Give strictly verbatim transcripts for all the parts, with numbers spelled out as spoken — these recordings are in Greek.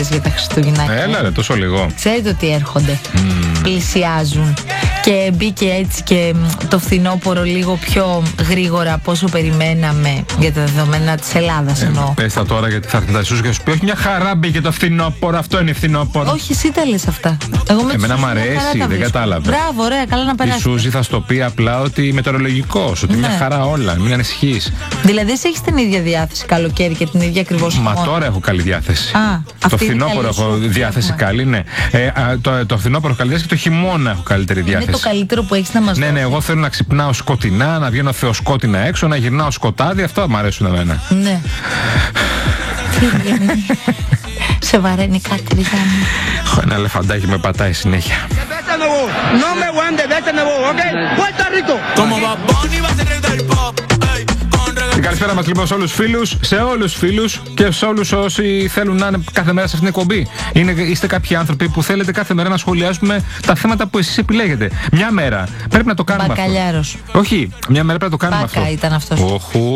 εφημερίδες για τα Χριστούγεννα. Έλα ρε, τόσο λίγο. Ξέρετε ότι έρχονται. Mm. Πλησιάζουν. Και μπήκε έτσι και το φθινόπωρο λίγο πιο γρήγορα από όσο περιμέναμε για τα δεδομένα της Ελλάδας. Ε, εννοώ. πες τα τώρα γιατί θα έρθει τα Ιησούς και σου πει: όχι, μια χαρά μπήκε το φθινόπωρο, αυτό είναι φθινόπωρο. Όχι, εσύ τα λες αυτά. Εγώ με Εμένα μ' αρέσει, δεν κατάλαβε. Μπράβο, ωραία, καλά να περάσει. Η Σούζη θα στο πει απλά ότι μετεωρολογικός, ότι ναι. μια χαρά όλα, μην ανησυχείς. Δηλαδή, εσύ έχεις την ίδια διάθεση καλοκαίρι και την ίδια ακριβώς. Μα μόνο. Τώρα έχω καλή διάθεση. Α, το φθινόπωρο έχω διάθεση έχουμε. καλή, ναι. Ε, α, το, το φθινόπωρο έχω καλή διάθεση και το χειμώνα έχω καλύτερη διάθεση. Είναι το καλύτερο που έχεις να μας Ναι, δώσει. ναι, εγώ θέλω να ξυπνάω σκοτεινά, να βγαίνω θεοσκότεινα έξω, να γυρνάω σκοτάδι, αυτά μου αρέσουν εμένα. Ναι. Σε βαραίνει κάτι, Ριζάνη? Έχω ένα ελεφαντάκι με πατάει συνέχεια. Την καλησπέρα μας λοιπόν σε όλους τους φίλους, σε όλους τους φίλους και σε όλους όσοι θέλουν να είναι κάθε μέρα σε αυτήν την εκπομπή. Είναι, είστε κάποιοι άνθρωποι που θέλετε κάθε μέρα να σχολιάζουμε τα θέματα που εσείς επιλέγετε. Μια μέρα πρέπει να το κάνουμε Μπακαλιάρος. αυτό. Όχι, μια μέρα πρέπει να το κάνουμε Μπάκα αυτό. ήταν αυτός. Όχου,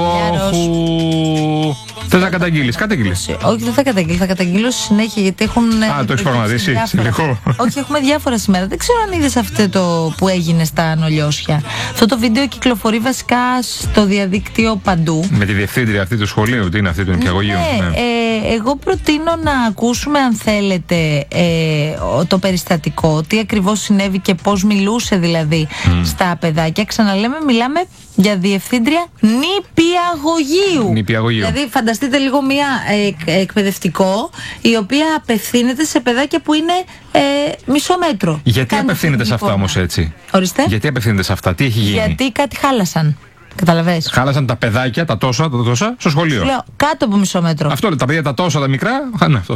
όχου. Θες να καταγγείλεις, καταγγείλεις. Όχι, δεν θα καταγγείλω, θα καταγγείλω στη συνέχεια γιατί έχουν. Α, το έχεις προγραμματίσει, συνεχώ. Όχι, έχουμε διάφορα σήμερα. Δεν ξέρω αν είδες αυτό το που έγινε στα Νολιώσια. Αυτό το βίντεο κυκλοφορεί βασικά στο διαδίκτυο παντού. Με τη διευθύντρια αυτή του σχολείου, τι είναι αυτή του νοικιαγωγείου. Ναι, ναι. Ε, εγώ προτείνω να ακούσουμε, αν θέλετε, ε, το περιστατικό, τι ακριβώς συνέβη και πώς μιλούσε δηλαδή mm. στα παιδάκια. Ξαναλέμε, μιλάμε για διευθύντρια νηπιαγωγείου. Νηπιαγωγείου. Δηλαδή, φανταστείτε λίγο μία ε, εκπαιδευτικό, η οποία απευθύνεται σε παιδάκια που είναι ε, μισό μέτρο. Γιατί Κάντε απευθύνεται σε αυτά όμως έτσι? Ορίστε. Γιατί απευθύνεται σε αυτά, τι έχει γίνει? Γιατί κάτι χάλασαν. Καταλαβες. Χάλασαν τα παιδάκια, τα τόσα, τα τόσα, στο σχολείο. Λέω, κάτω από μισό μέτρο. Αυτό λέει, τα παιδιά τα τόσα, τα μικρά, χάνε αυτό.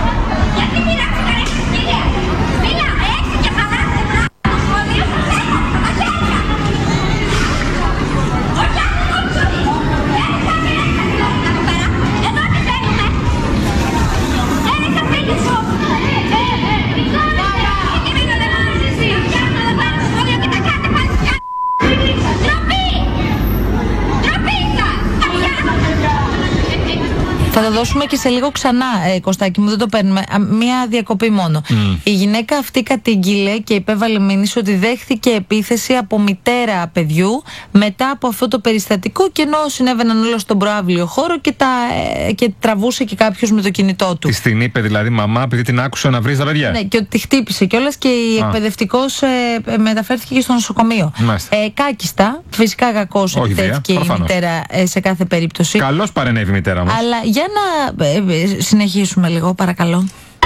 Θα το δώσουμε και σε λίγο ξανά, ε, Κωστάκη μου, δεν το παίρνουμε. Α, μία διακοπή μόνο. Mm. Η γυναίκα αυτή κατήγγειλε και υπέβαλε μήνυση ότι δέχθηκε επίθεση από μητέρα παιδιού μετά από αυτό το περιστατικό, και ενώ συνέβαιναν όλα στον προαύλιο χώρο και, τα, ε, και τραβούσε και κάποιος με το κινητό του. Τη την είπε δηλαδή μαμά, επειδή την άκουσε να βρει τα παιδιά. Ναι, και ότι τη χτύπησε κιόλας και η εκπαιδευτικός ε, μεταφέρθηκε και στο νοσοκομείο. Ε, κάκιστα, φυσικά κακώς επιτέθηκε η μητέρα ε, σε κάθε περίπτωση. Καλώς παρενέβη η μητέρα μας. Αλλά για να ε, ε, συνεχίσουμε λίγο, παρακαλώ.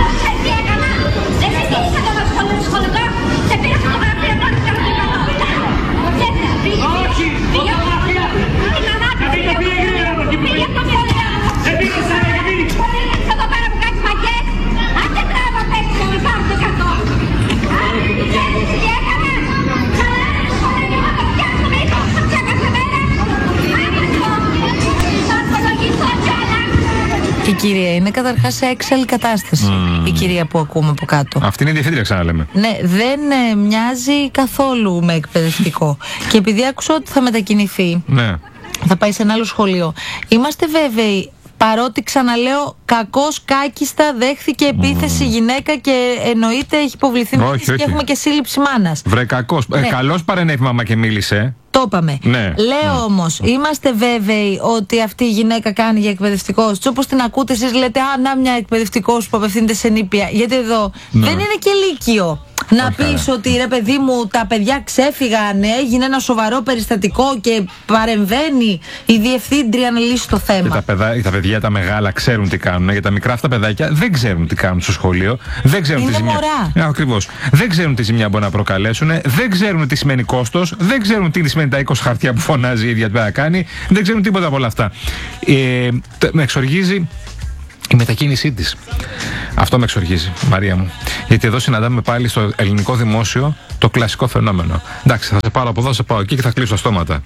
Η κυρία είναι καταρχάς σε έξαλλη κατάσταση. Mm. Η κυρία που ακούμε από κάτω. Αυτή είναι η διευθύντρια, ξαναλέμε. Ναι, δεν ε, μοιάζει καθόλου με εκπαιδευτικό. Και επειδή άκουσα ότι θα μετακινηθεί, ναι. θα πάει σε ένα άλλο σχολείο. Είμαστε βέβαιοι, παρότι ξαναλέω, κακώς κάκιστα δέχθηκε επίθεση mm. γυναίκα και εννοείται έχει υποβληθεί μήνυση και έχουμε και σύλληψη μάνας. Βρε κακώς. Ναι. Ε, καλώς παρενέβη μάμα και μίλησε. Το είπαμε. Ναι. Λέω mm. όμως, είμαστε βέβαιοι ότι αυτή η γυναίκα κάνει για εκπαιδευτικός. Όπως την ακούτε εσείς, λέτε, α, να μια εκπαιδευτικός που απευθύνεται σε νήπια. Γιατί εδώ ναι. δεν είναι και λύκειο. Να πεις ότι ρε παιδί μου, τα παιδιά ξέφυγαν, έγινε ένα σοβαρό περιστατικό και παρεμβαίνει η διευθύντρια να λύσει το θέμα. Και τα, παιδά, τα παιδιά τα μεγάλα ξέρουν τι κάνουν. Για τα μικρά αυτά παιδάκια δεν ξέρουν τι κάνουν στο σχολείο. Δεν ξέρουν είναι τι ζημιά. μωρά. Ακριβώς. Δεν ξέρουν τι ζημιά μπορεί να προκαλέσουν. Δεν ξέρουν τι σημαίνει κόστος. Δεν ξέρουν τι σημαίνει τα είκοσι χαρτιά που φωνάζει η ίδια που θα κάνει. Δεν ξέρουν τίποτα από όλα αυτά. Ε, με εξοργίζει η μετακίνησή της. Αυτό με εξοργίζει, Μαρία μου. Γιατί εδώ συναντάμε πάλι στο ελληνικό δημόσιο το κλασικό φαινόμενο. Εντάξει, θα σε πάρω από εδώ, θα σε πάω εκεί και θα κλείσω τα στόματα.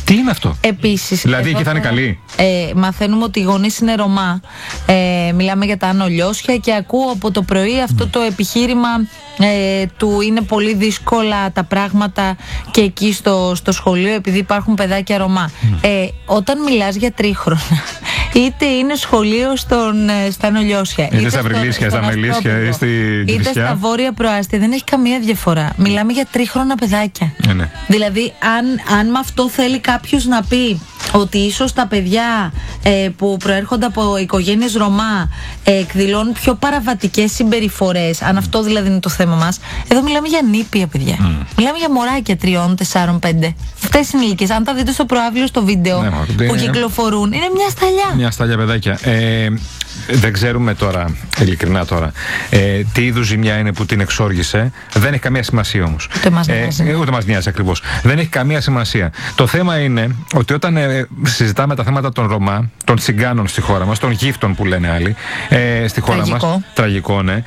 Τι είναι αυτό? Επίσης, δηλαδή εκεί θα είναι καλή. Ε, μαθαίνουμε ότι οι γονείς είναι Ρωμά. Ε, μιλάμε για τα Άνω Λιώσια και ακούω από το πρωί αυτό mm. το επιχείρημα ε, του είναι πολύ δύσκολα τα πράγματα και εκεί στο, στο σχολείο επειδή υπάρχουν παιδάκια Ρωμά. Mm. Ε, όταν μιλάς για τρίχρονα, είτε είναι σχολείο στον, στα Άνω Λιώσια, είτε, είτε στα Βρυλίσια, στα Μελίσια, είτε στη είτε στα Βόρεια Προάστια, δεν έχει καμία διαφορά. Μιλάμε για τρίχρονα παιδάκια. Ε, ναι. Δηλαδή, αν, αν με αυτό θέλει κάποιος να πει ότι ίσως τα παιδιά ε, που προέρχονται από οικογένειες Ρωμά ε, εκδηλώνουν πιο παραβατικές συμπεριφορές, αν αυτό δηλαδή είναι το θέμα μας, εδώ μιλάμε για νήπια παιδιά. Mm. Μιλάμε για μωράκια τριών, τεσσάρων, πέντε. Αυτές είναι ηλικίες. Αν τα δείτε στο προάβλιο, στο βίντεο ναι, που είναι... κυκλοφορούν, είναι μια σταλιά. Μια σταλιά παιδάκια. Ε, δεν ξέρουμε τώρα, ειλικρινά τώρα, ε, τι είδους ζημιά είναι που την εξόργησε. Δεν έχει καμία σημασία όμως. Ούτε μας νοιάζει. Ε, ούτε μας νοιάζει ακριβώς. Δεν έχει καμία σημασία. Το θέμα είναι ότι όταν ε, συζητάμε τα θέματα των Ρωμά, των Τσιγκάνων στη χώρα μας, των γύφτων που λένε άλλοι, ε, στη χώρα τραγικό. μας. Τραγικό, ναι.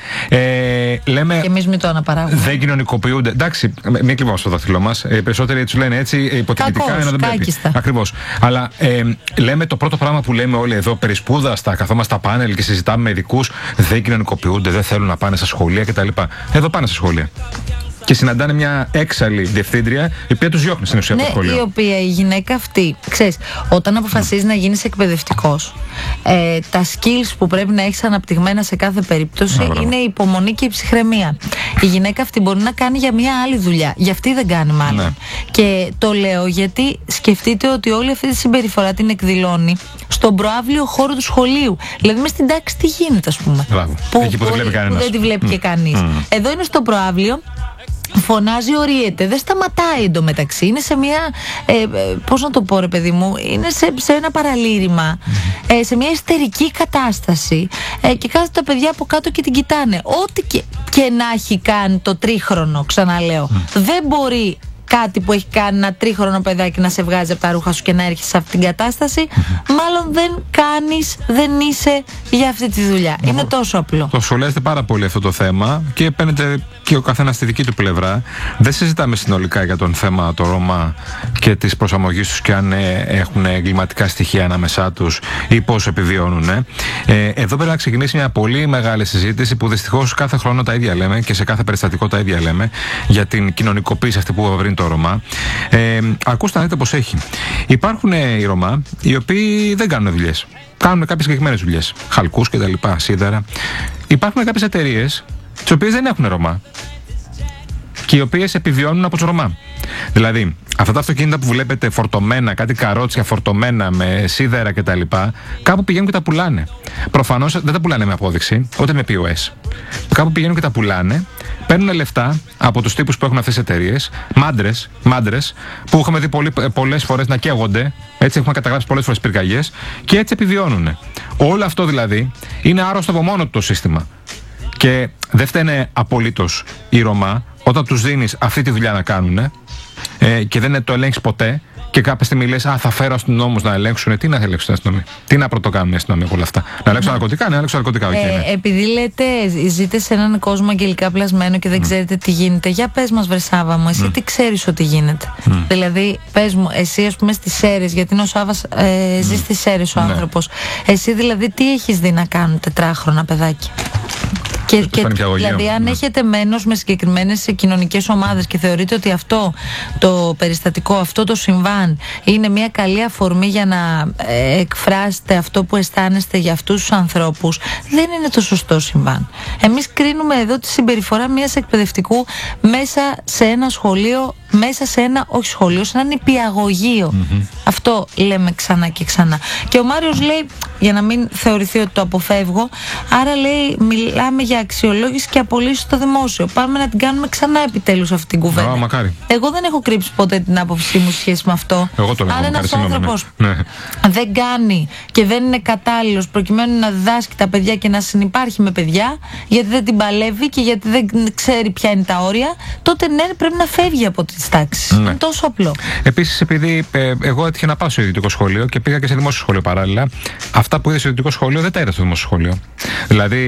Ε, λέμε. Και εμείς μην το αναπαράγουμε. Δεν κοινωνικοποιούνται. Εντάξει, μην κλειβάμε στο δάχτυλό μας. Οι περισσότεροι τους λένε έτσι υποτιμητικά, ενώ δεν πρέπει. Ακριβώς. Αλλά ε, λέμε το πρώτο πράγμα που λέμε όλοι εδώ, περισπούδαστα, καθόμαστε στα πάνελ και συζητάμε με ειδικούς, δεν κοινωνικοποιούνται, δεν θέλουν να πάνε στα σχολεία κτλ. Εδώ πάνε στα σχολεία. Και συναντάνε μια έξαλλη διευθύντρια, η οποία τους διώχνει στην ουσία ναι, από το σχολείο. Η οποία η γυναίκα αυτή, ξέρεις, όταν αποφασίζει mm. να γίνεις εκπαιδευτικός, ε, τα skills που πρέπει να έχεις αναπτυγμένα σε κάθε περίπτωση ah, είναι η υπομονή και η ψυχραιμία. Η γυναίκα αυτή μπορεί να κάνει για μια άλλη δουλειά. Για αυτή δεν κάνει μάλλον. Ναι. Και το λέω γιατί σκεφτείτε ότι όλη αυτή τη συμπεριφορά την εκδηλώνει στον προαύλιο χώρο του σχολείου. Δηλαδή, μες στην τάξη τι γίνεται, ας πούμε. Μπράβο. Που, εκεί που, που, δεν βλέπει που δεν τη βλέπει mm. και κανείς. Mm. Εδώ είναι στο προαύλιο. Φωνάζει, οριέται, δεν σταματάει εντωμεταξύ. Είναι σε μια. Ε, πώς να το πω, ρε παιδί μου, είναι σε, σε ένα παραλήρημα, mm-hmm. ε, σε μια ιστερική κατάσταση. Ε, και κάθονται τα παιδιά από κάτω και την κοιτάνε. Ό,τι και, και να έχει κάνει το τρίχρονο, ξαναλέω, mm. δεν μπορεί κάτι που έχει κάνει ένα τρίχρονο παιδάκι να σε βγάζει από τα ρούχα σου και να έρχεσαι σε αυτήν την κατάσταση. Mm-hmm. Μάλλον δεν κάνεις, δεν είσαι για αυτή τη δουλειά. Mm-hmm. Είναι τόσο απλό. Το σχολιάζετε πάρα πολύ αυτό το θέμα και παίρνετε και ο καθένας στη δική του πλευρά. Δεν συζητάμε συνολικά για τον θέμα το Ρωμά και της προσαρμογής τους και αν ε, έχουν εγκληματικά στοιχεία ανάμεσά τους ή πώς επιβιώνουν. Ε. Ε, εδώ πρέπει να ξεκινήσει μια πολύ μεγάλη συζήτηση που δυστυχώς κάθε χρόνο τα ίδια λέμε και σε κάθε περιστατικό τα ίδια λέμε για την κοινωνικοποίηση αυτή που βρει το Ρωμά. Ε, ακούστε να δείτε πως έχει. Υπάρχουν ε, οι Ρωμά οι οποίοι δεν κάνουν δουλειές. Κάνουν κάποιες συγκεκριμένες δουλειές. Χαλκούς κτλ. Σίδερα. Υπάρχουν κάποιες εταιρείες τις οποίες δεν έχουν Ρωμά και οι οποίες επιβιώνουν από τους Ρωμά. Δηλαδή, αυτά τα αυτοκίνητα που βλέπετε φορτωμένα, κάτι καρότσια φορτωμένα με σίδερα κτλ., κάπου πηγαίνουν και τα πουλάνε. Προφανώς δεν τα πουλάνε με απόδειξη, ούτε με πι ο ες. Κάπου πηγαίνουν και τα πουλάνε, παίρνουν λεφτά από τους τύπους που έχουν αυτές τις εταιρείες, μάντρες, μάντρες, που έχουμε δει πολλές φορές να καίγονται, έτσι έχουμε καταγράψει πολλές φορές πυρκαγιές, και έτσι επιβιώνουν. Όλο αυτό δηλαδή είναι άρρωστο από μόνο του το σύστημα. Και δεν φταίνε απολύτως οι Ρωμά όταν τους δίνεις αυτή τη δουλειά να κάνουν ε, και δεν το ελέγχεις ποτέ και κάποια στιγμή λες, α, θα φέρω αστυνόμους να ελέγξουν. Τι να ελέγξουν την αστυνομία, τι να πρωτοκάνουν οι αστυνομία από όλα αυτά. Να ελέγξουν ναρκωτικά, ναι, να ελέγξουν ναρκωτικά. Okay, ε, ναι. Επειδή λέτε, ζείτε σε έναν κόσμο αγγελικά πλασμένο και δεν mm. ξέρετε τι γίνεται, για πες μας, βρε Σάβα μου, εσύ mm. τι ξέρεις ότι γίνεται. Mm. Δηλαδή, πες μου, εσύ ας πούμε στις Σέρρες, γιατί είναι ο Σάβας, ε, ζει mm. στις Σέρρες ο άνθρωπος. Ναι. Εσύ δηλαδή, τι έχεις δει να κάνουν τετράχρονα παιδάκια? Και, και δηλαδή, αν ναι. έχετε μένος με συγκεκριμένες κοινωνικές ομάδες και θεωρείτε ότι αυτό το περιστατικό, αυτό το συμβάν είναι μια καλή αφορμή για να ε, εκφράσετε αυτό που αισθάνεστε για αυτούς τους ανθρώπους, δεν είναι το σωστό συμβάν. Εμείς κρίνουμε εδώ τη συμπεριφορά μιας εκπαιδευτικού μέσα σε ένα σχολείο, μέσα σε ένα, όχι σχολείο, σε ένα νηπιαγωγείο. Mm-hmm. Αυτό λέμε ξανά και ξανά. Και ο Μάριος λέει, για να μην θεωρηθεί ότι το αποφεύγω, άρα λέει, μιλάμε για αξιολόγηση και απολύσει στο δημόσιο. Πάμε να την κάνουμε ξανά επιτέλους αυτή την κουβέντα. Α, μακάρι. Εγώ δεν έχω κρύψει ποτέ την άποψή μου σχέση με αυτό. Εγώ το λέω. Αν ένας άνθρωπος ναι. δεν κάνει και δεν είναι κατάλληλος προκειμένου να διδάσκει τα παιδιά και να συνυπάρχει με παιδιά, γιατί δεν την παλεύει και γιατί δεν ξέρει ποια είναι τα όρια, τότε ναι, πρέπει να φεύγει από τις τάξεις. Ναι. Είναι τόσο απλό. Επίσης, επειδή ε, εγώ έτυχε να πάω στο ιδιωτικό σχολείο και πήγα και σε δημόσιο σχολείο παράλληλα, αυτά που είδα στο ιδιωτικό σχολείο δεν τα είδα στο δημόσιο σχολείο. Δηλαδή,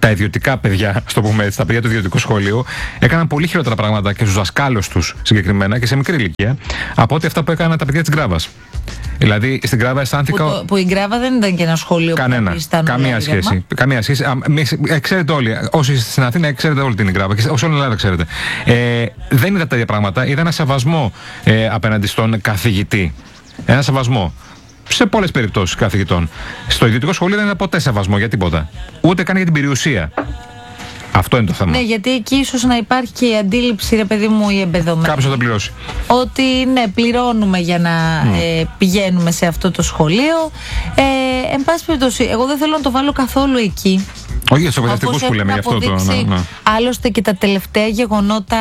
τα ιδιωτικά παιδιά, στο πούμε έτσι, τα παιδιά του ιδιωτικού σχολείου, έκαναν πολύ χειρότερα πράγματα και στους δασκάλους τους συγκεκριμένα και σε μικρή ηλικία από ότι αυτά που έκαναν τα παιδιά της Γκράβας. Δηλαδή στην Γκράβα αισθάνθηκα. Που, το, που η Γκράβα δεν ήταν και ένα σχολείο κανένα, που ήταν. Καμία σχέση. Καμία σχέση. Α, μη, ε, ξέρετε όλοι. Όσοι είστε στην Αθήνα, ξέρετε όλη την Γκράβα. Και όσοι όλη την Ελλάδα ξέρετε. Ε, δεν είδα τέτοια πράγματα. Είδα ένα σεβασμό ε, απέναντι στον καθηγητή. Ένα σεβασμό. Σε πολλές περιπτώσεις καθηγητών. Στο ιδιωτικό σχολείο δεν είδα ποτέ σεβασμό για τίποτα. Ούτε καν για την περιουσία. Αυτό είναι το θέμα. Ναι, γιατί εκεί ίσως να υπάρχει και η αντίληψη, ρε παιδί μου, η εμπεδομένη. Κάποιος θα το πληρώσει. Ότι ναι, πληρώνουμε για να mm. ε, πηγαίνουμε σε αυτό το σχολείο. Ε, εν πάση περιπτώσει, εγώ δεν θέλω να το βάλω καθόλου εκεί. Όχι για τους εκπαιδευτικούς που λέμε, γι' αυτό το. Ναι, ναι. Άλλωστε και τα τελευταία γεγονότα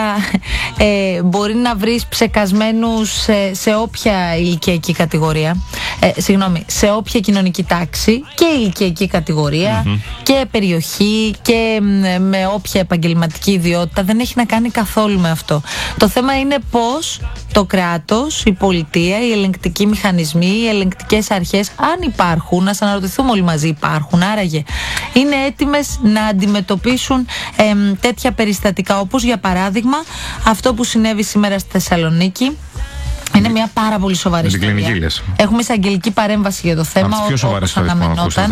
ε, μπορεί να βρεις ψεκασμένους σε, σε όποια ηλικιακή κατηγορία. Ε, συγγνώμη, σε όποια κοινωνική τάξη και ηλικιακή κατηγορία mm-hmm. και περιοχή και με όποια επαγγελματική ιδιότητα. Δεν έχει να κάνει καθόλου με αυτό. Το θέμα είναι πώς το κράτος, η πολιτεία, οι ελεγκτικοί μηχανισμοί, οι ελεγκτικές αρχές, αν υπάρχουν, να σας αναρωτηθούμε όλοι μαζί, υπάρχουν άραγε, είναι έτοιμες να αντιμετωπίσουν εμ, τέτοια περιστατικά, όπως για παράδειγμα αυτό που συνέβη σήμερα στη Θεσσαλονίκη. Είναι μια πάρα πολύ σοβαρή ιστορία. Έχουμε εισαγγελική παρέμβαση για το θέμα, όπως αναμενόταν.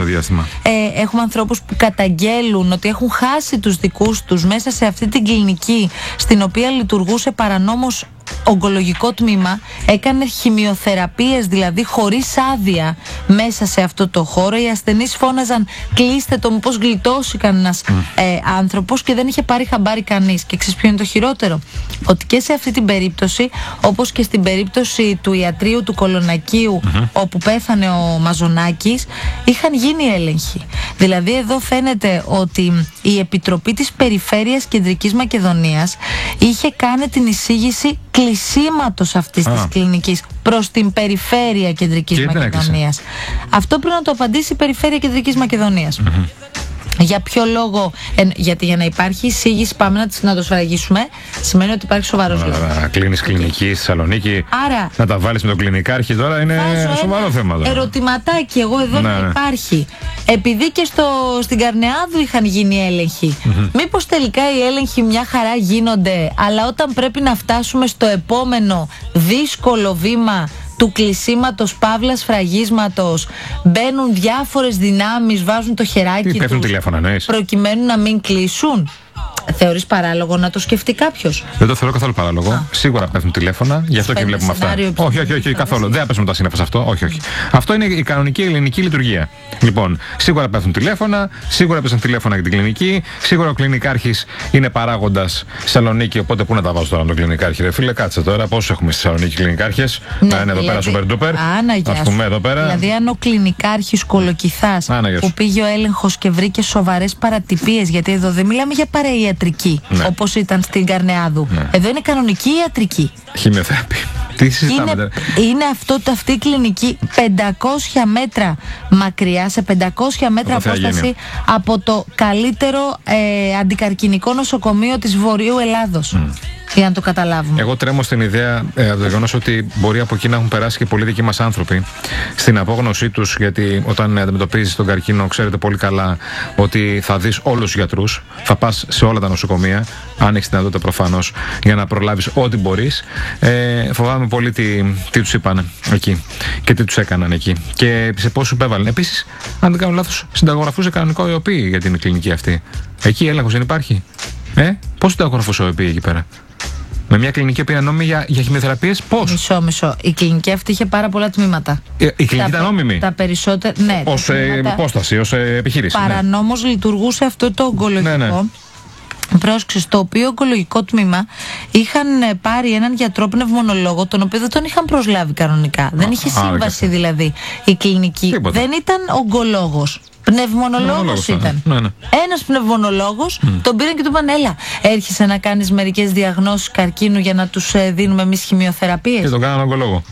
Ε, έχουμε ανθρώπους που καταγγέλουν ότι έχουν χάσει τους δικούς τους μέσα σε αυτή την κλινική, στην οποία λειτουργούσε παρανόμως ογκολογικό τμήμα, έκανε χημειοθεραπείες δηλαδή χωρίς άδεια μέσα σε αυτό το χώρο. Οι ασθενείς φώναζαν κλείστε το, μήπως γλιτώσει κανένας mm. ε, άνθρωπος, και δεν είχε πάρει χαμπάρι κανείς. Και ξέρεις ποιο είναι το χειρότερο? Ότι και σε αυτή την περίπτωση, όπως και στην περίπτωση του ιατρείου του Κολονακίου mm-hmm. όπου πέθανε ο Μαζονάκης, είχαν γίνει έλεγχοι. Δηλαδή εδώ φαίνεται ότι η Επιτροπή της Περιφέρειας Κεντρικής Μακεδονίας είχε κάνει την εισήγηση κλεισίματος αυτής ah. της κλινικής προς την Περιφέρεια Κεντρικής και Μακεδονίας. Αυτό πρέπει να το απαντήσει η Περιφέρεια Κεντρικής Μακεδονίας. Mm-hmm. Για ποιο λόγο? Ε, γιατί για να υπάρχει εισήγηση, πάμε να, να το σφραγίσουμε, σημαίνει ότι υπάρχει σοβαρός λόγος. Να κλείνεις κλινική στη Θεσσαλονίκη, άρα, να τα βάλεις με τον κλινικάρχη τώρα είναι σοβαρό θέμα. Τώρα. Ερωτηματάκι εγώ εδώ ναι, να υπάρχει. Επειδή και στο, στην Καρνεάδου είχαν γίνει έλεγχοι. Mm-hmm. Μήπως τελικά οι έλεγχοι μια χαρά γίνονται, αλλά όταν πρέπει να φτάσουμε στο επόμενο δύσκολο βήμα του κλεισίματος παύλας φραγίσματος, μπαίνουν διάφορες δυνάμεις, βάζουν το χεράκι τους τηλέφωνα, ναι, προκειμένου να μην κλείσουν. Θεωρείς παράλογο να το σκεφτεί κάποιος? Δεν το θεωρώ καθόλου παράλογο. Α. Σίγουρα πέφτουν τηλέφωνα, γι' αυτό και βλέπουμε αυτά. Όχι, όχι, όχι, καθόλου. Δεν πέφτουν τα σύννεφα σε αυτό. Όχι, όχι. Αυτό είναι η κανονική ελληνική λειτουργία. Λοιπόν, σίγουρα πέφτουν τηλέφωνα, σίγουρα πέφτουν τηλέφωνα για την κλινική, σίγουρα ο κλινικάρχης είναι παράγοντας Θεσσαλονίκη. Οπότε πού να τα βάζω τώρα τον κλινικάρχη, ρε φίλε, κάτσε τώρα. Πόσους έχουμε στη Θεσσαλονίκη κλινικάρχες? Ναι, να είναι δηλαδή, εδώ πέρα super duper. Ας πούμε εδώ πέρα. Δηλαδή, αν ο κλινικάρχης Κολοκυθάς που πήγε ο έλεγχος και βρήκε σοβαρές παρατυπίες, γιατί εδώ δεν μιλάμε για παραϊατρική, ναι. όπως ήταν στην Καρνεάδου. Ναι. Εδώ είναι κανονική ιατρική. Χημειοθεραπεία. Τι συζητάμε είναι, είναι αυτό, αυτή η κλινική πεντακόσια μέτρα μακριά, σε πεντακόσια μέτρα απόσταση από το καλύτερο ε, αντικαρκινικό νοσοκομείο της Βορείου Ελλάδος. Mm. Για να το καταλάβουμε. Εγώ τρέμω στην ιδέα ε, από το γεγονός ότι μπορεί από εκεί να έχουν περάσει και πολλοί δικοί μας άνθρωποι στην απόγνωσή τους, γιατί όταν αντιμετωπίζεις τον καρκίνο, ξέρετε πολύ καλά ότι θα δεις όλους τους γιατρούς, θα πας σε όλα τα νοσοκομεία, αν έχεις την δυνατότητα προφανώς, για να προλάβεις ό,τι μπορείς. Ε, φοβάμαι πολύ τι, τι τους είπαν εκεί και τι τους έκαναν εκεί και σε πόσους επέβαλαν. Επίσης, αν δεν κάνω λάθος, συνταγογραφούσε κανονικό ΕΟΠΗ για την κλινική αυτή. Εκεί έλεγχος δεν υπάρχει. Ε, πώς συνταγογραφούσε ο ΕΟΠΗ εκεί πέρα? Με μια κλινική που είναι νόμιμη για, για χημειοθεραπείες, πώς? Μισό, μισό. Η κλινική αυτή είχε πάρα πολλά τμήματα. Ε, η κλινική τα, ήταν νόμιμη. Τα περισσότερα. Ναι. Ως ε, υπόσταση, ως ε, επιχείρηση. Παρανόμως ναι. λειτουργούσε αυτό το ογκολογικό. Ναι, ναι. Πρόσεξε, στο οποίο ογκολογικό τμήμα είχαν πάρει έναν γιατρό πνευμονολόγο, τον οποίο δεν τον είχαν προσλάβει κανονικά. Α, δεν είχε σύμβαση α, δηλαδή η κλινική. Τίποτα. Δεν ήταν ογκολόγος. Πνευμονολόγος ήταν. Ναι, ναι. Ένας πνευμονολόγος mm. τον πήραν και του είπαν: έλα, έρχεσαι να κάνεις μερικές διαγνώσεις καρκίνου για να τους ε, δίνουμε εμείς χημειοθεραπείες. Και τον κάνανε ογκολόγο.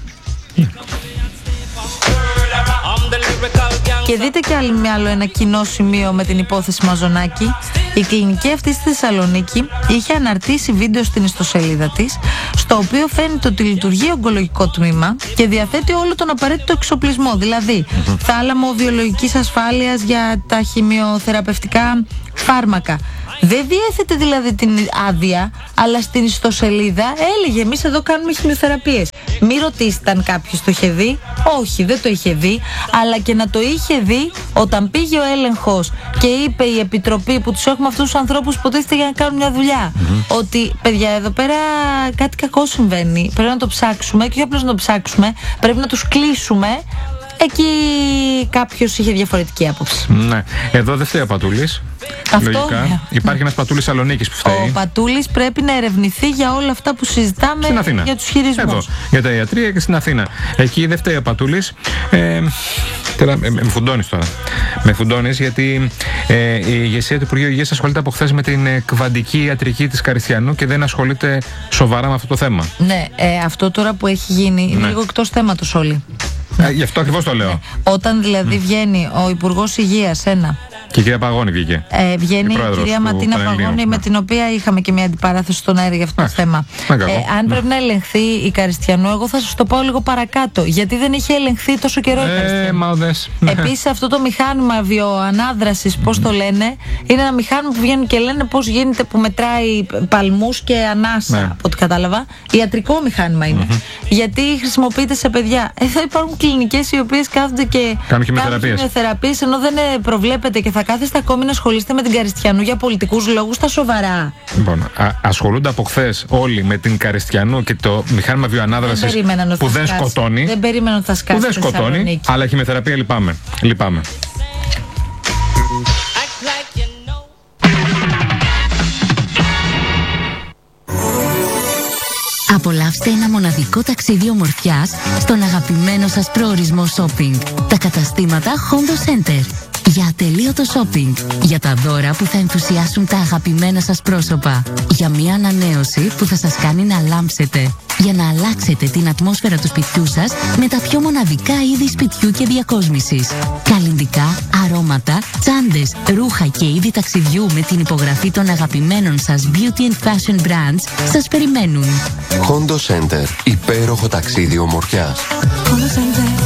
Και δείτε και άλλο ένα κοινό σημείο με την υπόθεση Μαζονάκη. Η κλινική αυτή στη Θεσσαλονίκη είχε αναρτήσει βίντεο στην ιστοσελίδα της, στο οποίο φαίνεται ότι λειτουργεί ογκολογικό τμήμα και διαθέτει όλο τον απαραίτητο εξοπλισμό. Δηλαδή, θάλαμο βιολογικής ασφάλειας για τα χημειοθεραπευτικά φάρμακα. Δεν διέθετε δηλαδή την άδεια, αλλά στην ιστοσελίδα έλεγε εμείς εδώ κάνουμε χημειοθεραπείες. Μη ρωτήσετε αν κάποιος το είχε δει. Όχι, δεν το είχε δει. Αλλά και να το είχε δει, όταν πήγε ο έλεγχος και είπε η επιτροπή που τους έχουμε αυτούς τους ανθρώπους που υποτίθεται για να κάνουν μια δουλειά, mm-hmm. ότι παιδιά εδώ πέρα κάτι κακό συμβαίνει, πρέπει να το ψάξουμε, και όχι απλώς να το ψάξουμε, πρέπει να τους κλείσουμε. Εκεί κάποιος είχε διαφορετική άποψη. Ναι. Εδώ δεν φταίει ο Πατούλης. Αυτό, λογικά. Ναι. Υπάρχει ένας Πατούλης Σαλονίκης που φταίει. Ο Πατούλης πρέπει να ερευνηθεί για όλα αυτά που συζητάμε για τους χειρισμούς. Εδώ, για τα ιατρία και στην Αθήνα. Εκεί δεν φταίει ο Πατούλης. Ε, τώρα, ε, με φουντώνεις τώρα. Με φουντώνεις γιατί ε, η ηγεσία του Υπουργείου Υγείας ασχολείται από χθες με την ε, κβαντική ιατρική της Καριστιανού και δεν ασχολείται σοβαρά με αυτό το θέμα. Ναι, ε, αυτό τώρα που έχει γίνει είναι ναι. λίγο εκτός θέματος όλοι. Ε, γι' αυτό ακριβώς το λέω. Ναι. Όταν δηλαδή mm. βγαίνει ο Υπουργός Υγείας, ένα. Και η κυρία Παγώνη βγήκε. Ε, βγαίνει η, η κυρία Ματίνα Παγώνη, με την οποία είχαμε και μια αντιπαράθεση στον αέρα για αυτό το θέμα. Ε, αν πρέπει να ελεγχθεί η Καριστιανού, εγώ θα σας το πω λίγο παρακάτω. Γιατί δεν είχε ελεγχθεί τόσο καιρό η Καριστιανού. Ε, Επίσης, αυτό το μηχάνημα βιοανάδρασης, πώς το λένε, είναι ένα μηχάνημα που βγαίνουν και λένε πώς γίνεται, που μετράει παλμούς και ανάσα, ναι. από ό,τι κατάλαβα. Ιατρικό μηχάνημα είναι. Mm-hmm. Γιατί χρησιμοποιείται σε παιδιά. Εδώ υπάρχουν κλινικές οι οποίες κάθονται και κάνουν χημειοθεραπείες, ενώ δεν προβλέπεται και θα κάθεστε ακόμη να ασχολείστε με την Καριστιανού για πολιτικούς λόγους, τα σοβαρά. Λοιπόν, α, ασχολούνται από χθες όλοι με την Καριστιανού και το μηχάνημα βιοανάδρασης που δεν σκάσει. σκοτώνει. Δεν περίμενα ότι θα σκάσει. Που δεν σκοτώνει, αλλά χημειοθεραπεία λυπάμαι. λυπάμαι. Απολαύστε ένα μοναδικό ταξίδι ομορφιάς στον αγαπημένο σας προορισμό shopping. Τα καταστήματα Hondo Center. Για ατελείωτο shopping. Για τα δώρα που θα ενθουσιάσουν τα αγαπημένα σας πρόσωπα. Για μια ανανέωση που θα σας κάνει να λάμψετε. Για να αλλάξετε την ατμόσφαιρα του σπιτιού σας με τα πιο μοναδικά είδη σπιτιού και διακόσμησης. Καλλυντικά, αρώματα, τσάντες, ρούχα και είδη ταξιδιού με την υπογραφή των αγαπημένων σας beauty and fashion brands σας περιμένουν. Hondo Center. Υπέροχο ταξίδι ομορφιάς. Hondo Center.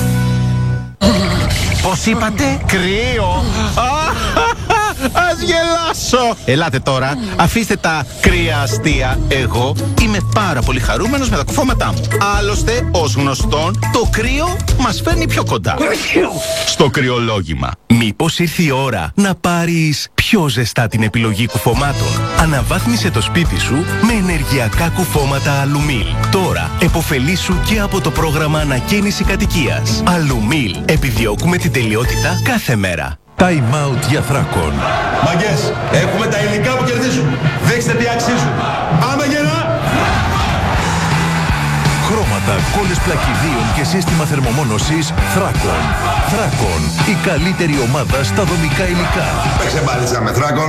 Πώς είπατε? Κρύο. Ας γελάσω. Ελάτε τώρα, αφήστε τα κρύα αστεία. Εγώ είμαι πάρα πολύ χαρούμενος με τα κουφώματά μου. Άλλωστε, ως γνωστόν, το κρύο μας φέρνει πιο κοντά στο κρυολόγημα. Μήπως ήρθε η ώρα να πάρεις πιο ζεστά την επιλογή κουφωμάτων? Αναβάθμισε το σπίτι σου με ενεργειακά κουφώματα Αλουμίλ. Τώρα επωφελήσου και από το πρόγραμμα ανακαίνιση κατοικίας. Αλουμίλ. Επιδιώκουμε την τελειότητα κάθε μέρα. Time out για Θράκον. Μαγκές, έχουμε τα υλικά που κερδίζουν. Δείξτε τι αξίζουν. Πάμε γερά! Χρώματα, κόλλες πλακιδίων και σύστημα θερμομόνωσης Θράκον. Θράκον, η καλύτερη ομάδα στα δομικά υλικά. Παίξε μπάλιτσα με Θράκον.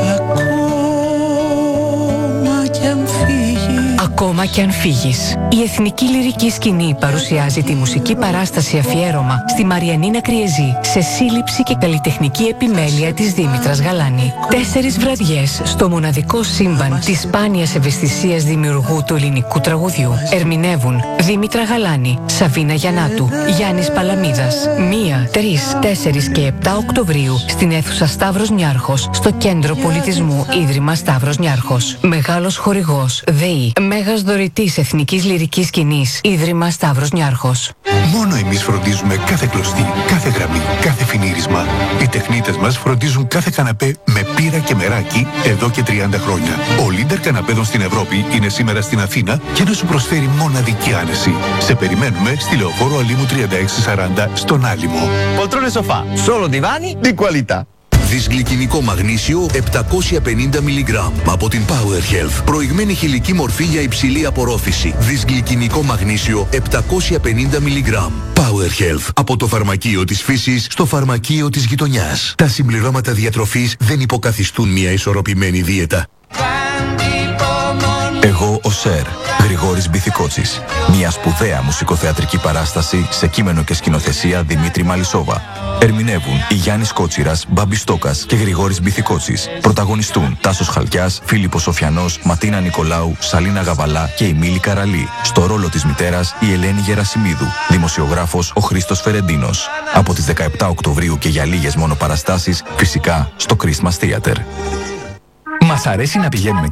Ακόμα κι αν φύγεις. Η Εθνική Λυρική Σκηνή παρουσιάζει τη μουσική παράσταση αφιέρωμα στη Μαριανίνα Κριεζή σε σύλληψη και καλλιτεχνική επιμέλεια της Δήμητρας Γαλάνη. Τέσσερις βραδιές στο μοναδικό σύμπαν της σπάνιας ευαισθησίας δημιουργού του ελληνικού τραγουδιού. Ερμηνεύουν Δήμητρα Γαλάνη, Σαβίνα Γιαννάτου, Γιάννης Παλαμίδας. Μία, τρεις, τέσσερις και επτά Οκτωβρίου στην αίθουσα Σταύρος Νιάρχος, στο Κέντρο Πολιτισμού Ίδρυμα Σταύρος Νιάρχος. Μεγάλος χορηγός ΔΕΗ. Μέγας δωρητής Εθνικής Λυρικής Σκηνής, Ίδρυμα Σταύρος Νιάρχος. Μόνο εμείς φροντίζουμε κάθε κλωστή, κάθε γραμμή, κάθε φινίρισμα. Οι τεχνίτες μας φροντίζουν κάθε καναπέ με πύρα και μεράκι εδώ και τριάντα χρόνια. Ο Λίντερ καναπέδων στην Ευρώπη είναι σήμερα στην Αθήνα και να σου προσφέρει μοναδική άνεση. Σε περιμένουμε στη Λεωφόρο Αλήμου τριάντα έξι σαράντα στον Άλυμο. Poltrone sofà, solo divani di qualità. Δυσγλυκινικό μαγνήσιο επτακόσια πενήντα μιλιγκράμμ από την Power Health. Προηγμένη χηλική μορφή για υψηλή απορρόφηση. Δυσγλυκινικό μαγνήσιο επτακόσια πενήντα μιλιγκράμμ. Power Health. Από το φαρμακείο της φύσης στο φαρμακείο της γειτονιάς. Τα συμπληρώματα διατροφής δεν υποκαθιστούν μια ισορροπημένη δίαιτα. Εγώ ο Σερ, Γρηγόρης Μπιθικότσης. Μια σπουδαία μουσικοθεατρική παράσταση σε κείμενο και σκηνοθεσία Δημήτρη Μαλισσόβα. Ερμηνεύουν η Γιάννης Κότσιρας, Μπάμπης Στόκας και Γρηγόρης Μπιθικότσης. Πρωταγωνιστούν Τάσος Χαλκιάς, Φίλιππος Σοφιανός, Ματίνα Νικολάου, Σαλίνα Γαβαλά και η Μίλη Καραλή. Στο ρόλο της μητέρας η Ελένη Γερασιμίδου. Δημοσιογράφος ο Χρήστος Φερεντίνος. Από τις δεκαεπτά Οκτωβρίου και για λίγες μόνο παραστάσεις, φυσικά στο Christmas Theater. Μας αρέσει να πηγαίνουμε